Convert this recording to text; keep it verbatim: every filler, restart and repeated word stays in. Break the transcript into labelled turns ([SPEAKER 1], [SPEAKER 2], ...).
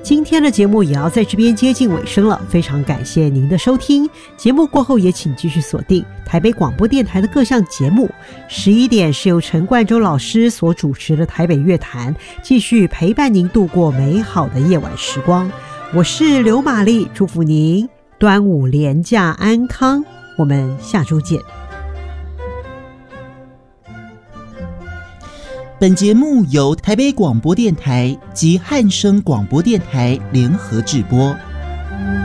[SPEAKER 1] 今天的节目也要在这边接近尾声了，非常感谢您的收听。节目过后也请继续锁定台北广播电台的各项节目。十一点是由陈冠洲老师所主持的台北乐坛，继续陪伴您度过美好的夜晚时光。我是刘玛丽，祝福您端午连假安康，我们下周见。
[SPEAKER 2] 本节目由台北广播电台及汉声广播电台联合制播。